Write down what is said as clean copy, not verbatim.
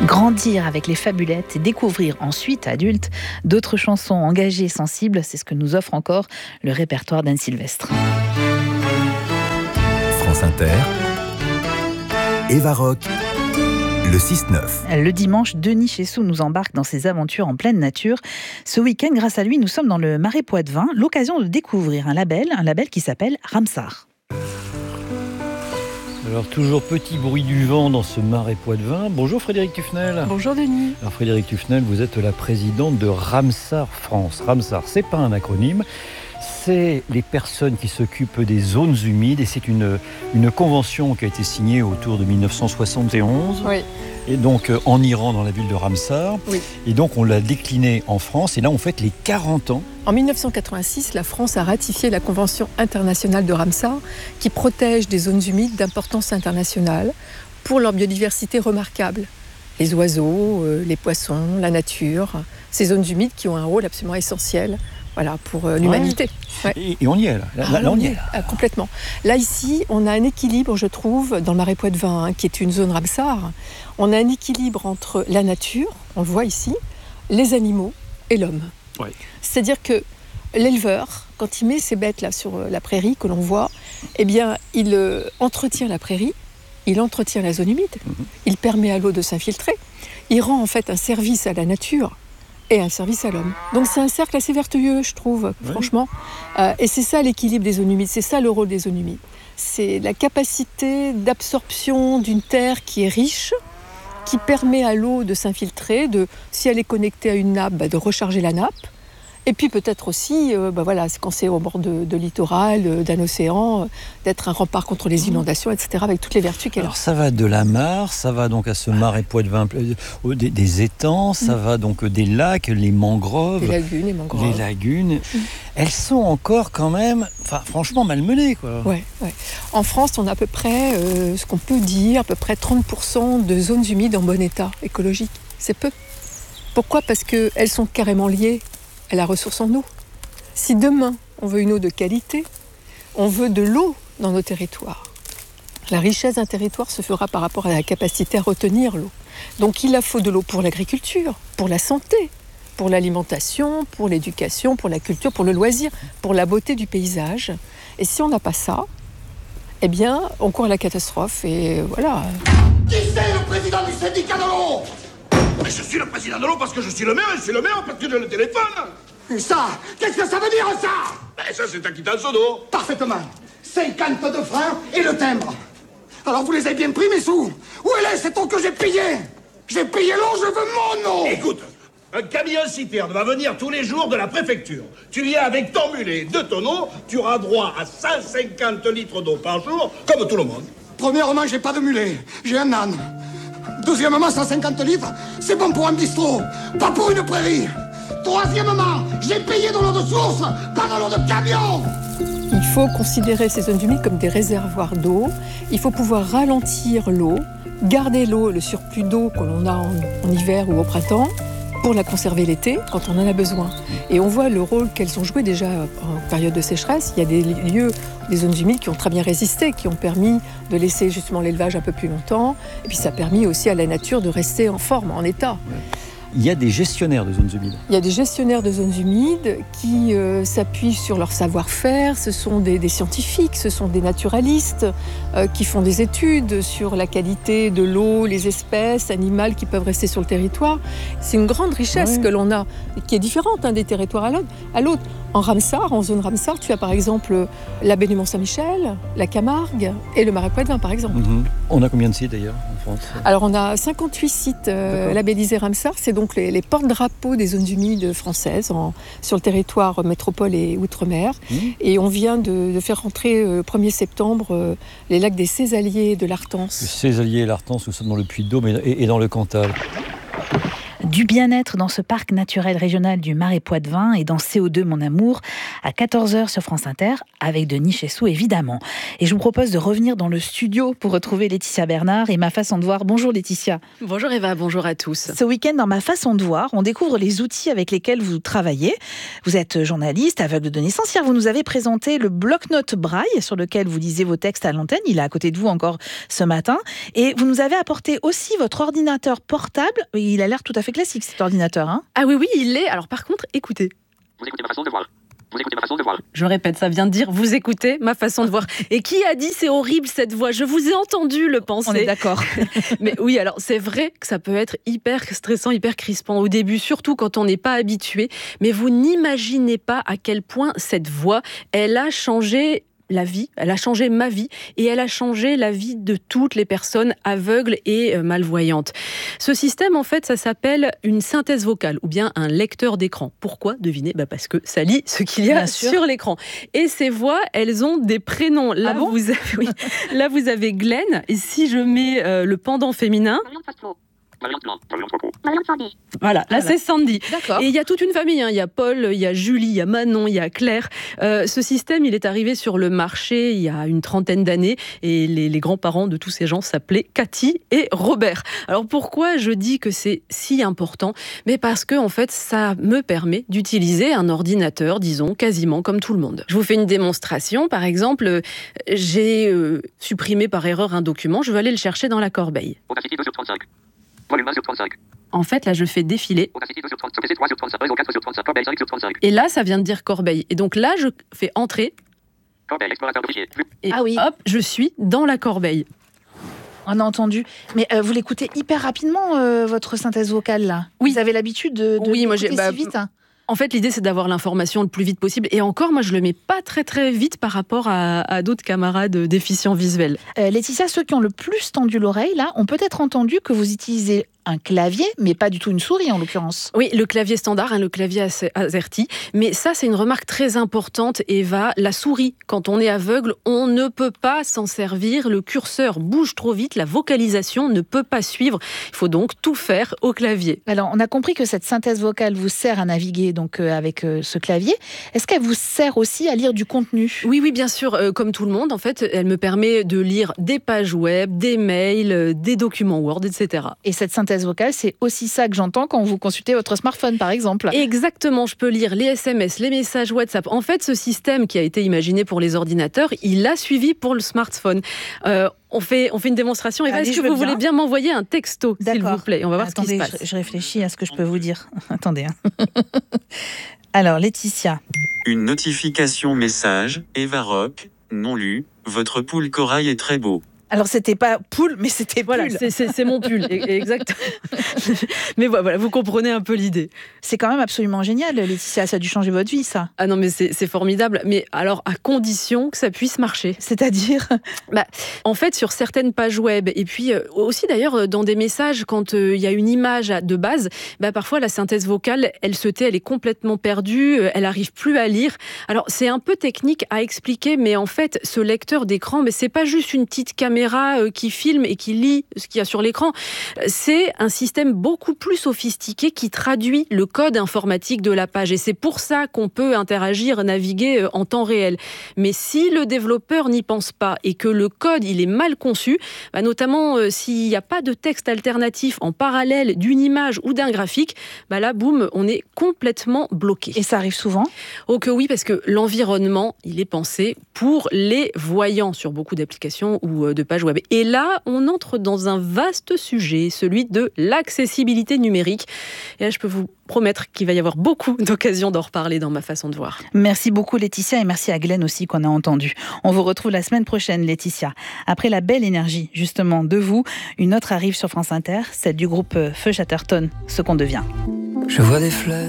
Grandir avec les Fabulettes et découvrir ensuite, adulte, d'autres chansons engagées et sensibles, c'est ce que nous offre encore le répertoire d'Anne Sylvestre. France Inter, Eva Rock, le 6-9. Le dimanche, Denis Chessou nous embarque dans ses aventures en pleine nature. Ce week-end, grâce à lui, nous sommes dans le Marais Poitevin, l'occasion de découvrir un label qui s'appelle Ramsar. Alors toujours petit bruit du vent dans ce Marais Poitevin. Bonjour Frédérique Tuffnel. Bonjour Denis. Alors Frédérique Tuffnel, vous êtes la présidente de Ramsar France. Ramsar, c'est pas un acronyme, c'est les personnes qui s'occupent des zones humides et c'est une convention qui a été signée autour de 1971. Oui. Et donc en Iran, dans la ville de Ramsar. Oui. Et donc on l'a déclinée en France et là on fête les 40 ans. En 1986, la France a ratifié la Convention internationale de Ramsar qui protège des zones humides d'importance internationale pour leur biodiversité remarquable. Les oiseaux, les poissons, la nature, ces zones humides qui ont un rôle absolument essentiel pour l'humanité. Ouais. Et on y est là. Là on y est. Complètement. Là ici, on a un équilibre, je trouve, dans le Marais Poitevin, qui est une zone Ramsar. On a un équilibre entre la nature, on le voit ici, les animaux et l'homme. Ouais. C'est-à-dire que l'éleveur, quand il met ses bêtes là sur la prairie que l'on voit, eh bien, il entretient la prairie, il entretient la zone humide, il permet à l'eau de s'infiltrer, il rend en fait un service à la nature et un service à l'homme. Donc c'est un cercle assez vertueux, je trouve, franchement. Et c'est ça l'équilibre des zones humides, c'est ça le rôle des zones humides. C'est la capacité d'absorption d'une terre qui est riche, qui permet à l'eau de s'infiltrer, si elle est connectée à une nappe, de recharger la nappe. Et puis peut-être aussi, c'est quand c'est au bord de littoral, d'un océan, d'être un rempart contre les inondations, etc., avec toutes les vertus qu'elle a. Alors ça va de la mare, ça va donc à ce Marais Poitevin, des étangs, ça va donc des lacs, les mangroves. Les lagunes, les mangroves. Les lagunes. Elles sont encore quand même, franchement malmenées, quoi. Ouais. En France, on a à peu près, ce qu'on peut dire, à peu près 30% de zones humides en bon état écologique. C'est peu. Pourquoi ? Parce qu'elles sont carrément liées à la ressource en eau. Si demain, on veut une eau de qualité, on veut de l'eau dans nos territoires. La richesse d'un territoire se fera par rapport à la capacité à retenir l'eau. Donc il faut de l'eau pour l'agriculture, pour la santé, pour l'alimentation, pour l'éducation, pour la culture, pour le loisir, pour la beauté du paysage. Et si on n'a pas ça, eh bien, on court à la catastrophe et voilà. Qui c'est le président du syndicat de l'eau ? Mais je suis le président de l'eau parce que je suis le maire et je suis le maire parce que j'ai le téléphone. Et ça, qu'est-ce que ça veut dire ça ? Ben ça c'est un quittance d'eau. Parfaitement. 52 francs et le timbre. Alors vous les avez bien pris mes sous. Où est cette eau que j'ai payée ? J'ai payé l'eau, je veux mon eau. Écoute, un camion citerne va venir tous les jours de la préfecture. Tu viens avec ton mulet de ton eau, tu auras droit à 150 litres d'eau par jour, comme tout le monde. Premièrement, j'ai pas de mulet, j'ai un âne. Deuxièmement, 150 litres, c'est bon pour un bistrot, pas pour une prairie. Troisièmement, j'ai payé dans l'eau de source, pas dans l'eau de camion. Il faut considérer ces zones humides comme des réservoirs d'eau. Il faut pouvoir ralentir l'eau, garder l'eau, le surplus d'eau que l'on a en hiver ou au printemps, pour la conserver l'été, quand on en a besoin. Et on voit le rôle qu'elles ont joué déjà en période de sécheresse. Il y a des lieux, des zones humides qui ont très bien résisté, qui ont permis de laisser justement l'élevage un peu plus longtemps. Et puis ça a permis aussi à la nature de rester en forme, en état. Il y a des gestionnaires de zones humides. Il y a des gestionnaires de zones humides qui s'appuient sur leur savoir-faire. Ce sont des scientifiques, ce sont des naturalistes qui font des études sur la qualité de l'eau, les espèces animales qui peuvent rester sur le territoire. C'est une grande richesse que l'on a, qui est différente des territoires à l'autre. En Ramsar, en zone Ramsar, tu as par exemple la baie du Mont-Saint-Michel, la Camargue et le Marais Poitevin par exemple. On a combien de sites d'ailleurs en France ? Alors on a 58 sites labellisés Ramsar, c'est donc les porte-drapeaux des zones humides françaises sur le territoire métropole et outre-mer. Et on vient de faire rentrer le 1er septembre les lacs des Césaliers et de l'Artense. Le Césalier et l'Artense, nous sommes dans le Puy-de-Dôme et dans le Cantal. Du bien-être dans ce parc naturel régional du Marais Poitevin et dans CO2 Mon Amour à 14h sur France Inter avec Denis Chessou évidemment. Et je vous propose de revenir dans le studio pour retrouver Laetitia Bernard et Ma Façon de Voir. Bonjour Laetitia. Bonjour Eva, bonjour à tous. Ce week-end dans Ma Façon de Voir, on découvre les outils avec lesquels vous travaillez. Vous êtes journaliste, aveugle de naissance. Hier, vous nous avez présenté le bloc-notes braille sur lequel vous lisez vos textes à l'antenne. Il est à côté de vous encore ce matin. Et vous nous avez apporté aussi votre ordinateur portable. Il a l'air tout à fait classique cet ordinateur. Hein. Ah oui, il l'est. Alors par contre, écoutez. Vous écoutez Ma Façon de Voir. Vous écoutez Ma Façon de Voir. Je répète, ça vient de dire vous écoutez Ma Façon de Voir. Et qui a dit c'est horrible cette voix? Je vous ai entendu le penser. On est d'accord. Mais oui, alors c'est vrai que ça peut être hyper stressant, hyper crispant au début, surtout quand on n'est pas habitué. Mais vous n'imaginez pas à quel point cette voix, elle a changé la vie, elle a changé ma vie et elle a changé la vie de toutes les personnes aveugles et malvoyantes. Ce système, en fait, ça s'appelle une synthèse vocale ou bien un lecteur d'écran. Pourquoi? Devinez, parce que ça lit ce qu'il y a sur l'écran. Et ces voix, elles ont des prénoms. Là, là vous avez Glenn, et si je mets le pendant féminin... Voilà, là c'est Sandy. D'accord. Et il y a toute une famille, il y a Paul, il y a Julie, il y a Manon, il y a Claire. Ce système, il est arrivé sur le marché il y a une trentaine d'années et les grands-parents de tous ces gens s'appelaient Cathy et Robert. Alors pourquoi je dis que c'est si important? Mais parce que en fait, ça me permet d'utiliser un ordinateur, disons, quasiment comme tout le monde. Je vous fais une démonstration. Par exemple, j'ai supprimé par erreur un document, je vais aller le chercher dans la corbeille. Opacité 2 sur 35. Volume 1 sur 35. En fait, là, je fais défiler. Opacité 2 sur 35. PC 3 sur 35. Réseau 4 sur 35. Corbeille 5 sur 35. Et là, ça vient de dire corbeille. Et donc là, je fais entrer. Corbeille, explorateur de fichiers. Et hop, je suis dans la corbeille. On a entendu. Mais vous l'écoutez hyper rapidement, votre synthèse vocale, là. Oui. Vous avez l'habitude de moi l'écouter si vite, hein. En fait, l'idée, c'est d'avoir l'information le plus vite possible. Et encore, moi, je le mets pas très, très vite par rapport à d'autres camarades déficients visuels. Laetitia, ceux qui ont le plus tendu l'oreille, là, ont peut-être entendu que vous utilisez un clavier, mais pas du tout une souris, en l'occurrence. Oui, le clavier standard, le clavier AZERTY. Mais ça, c'est une remarque très importante, Eva. La souris, quand on est aveugle, on ne peut pas s'en servir. Le curseur bouge trop vite, la vocalisation ne peut pas suivre. Il faut donc tout faire au clavier. Alors, on a compris que cette synthèse vocale vous sert à naviguer donc avec ce clavier. Est-ce qu'elle vous sert aussi à lire du contenu? Oui, bien sûr. Comme tout le monde, en fait, elle me permet de lire des pages web, des mails, des documents Word, etc. Et cette synthèse vocale, c'est aussi ça que j'entends quand vous consultez votre smartphone, par exemple. Exactement, je peux lire les SMS, les messages WhatsApp. En fait, ce système qui a été imaginé pour les ordinateurs, il a suivi pour le smartphone. On fait une démonstration. Eva, est-ce que vous voulez bien m'envoyer un texto, s'il vous plaît? On va voir ce qui se passe. Je réfléchis à ce que je peux vous dire. Attendez. Alors, Laetitia. Une notification message, Eva Rock, non lu, votre pull corail est très beau. Alors, c'était pas pull, mais c'était pull. Voilà, c'est mon pull, exactement. Mais voilà, vous comprenez un peu l'idée. C'est quand même absolument génial, Laetitia. Ça a dû changer votre vie, ça. Ah non, mais c'est formidable. Mais alors, à condition que ça puisse marcher. C'est-à-dire? En fait, sur certaines pages web, et puis aussi d'ailleurs dans des messages, quand il y a une image de base, parfois la synthèse vocale, elle se tait, elle est complètement perdue, elle n'arrive plus à lire. Alors, c'est un peu technique à expliquer, mais en fait, ce lecteur d'écran, c'est pas juste une petite caméra qui filme et qui lit ce qu'il y a sur l'écran. C'est un système beaucoup plus sophistiqué qui traduit le code informatique de la page. Et c'est pour ça qu'on peut interagir, naviguer en temps réel. Mais si le développeur n'y pense pas et que le code il est mal conçu, notamment s'il n'y a pas de texte alternatif en parallèle d'une image ou d'un graphique, là, boum, on est complètement bloqué. Et ça arrive souvent? Oh que oui, parce que l'environnement, il est pensé pour les voyants sur beaucoup d'applications ou de pages web. Et là, on entre dans un vaste sujet, celui de l'accessibilité numérique. Et là, je peux vous promettre qu'il va y avoir beaucoup d'occasions d'en reparler dans Ma Façon de Voir. Merci beaucoup Laetitia et merci à Glenn aussi qu'on a entendu. On vous retrouve la semaine prochaine Laetitia. Après la belle énergie justement de vous, une autre arrive sur France Inter, celle du groupe Feu Chatterton, Ce qu'on devient. Je vois des fleurs